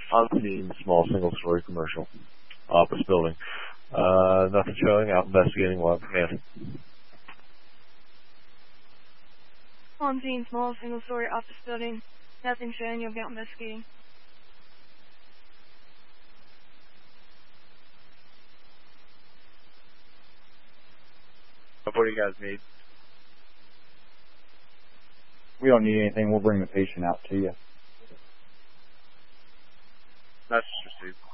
unseen small single-story commercial office building. Nothing showing. Out investigating while command. Unseen small single-story office building. Nothing showing. You'll be out investigating. What do you guys need? We don't need anything. We'll bring the patient out to you. Message received.